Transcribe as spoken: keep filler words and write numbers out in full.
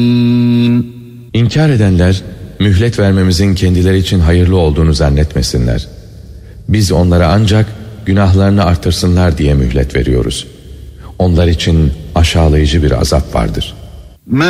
İnkar edenler, mühlet vermemizin kendileri için hayırlı olduğunu zannetmesinler. Biz onlara ancak günahlarını artırsınlar diye mühlet veriyoruz. Onlar için aşağılayıcı bir azap vardır.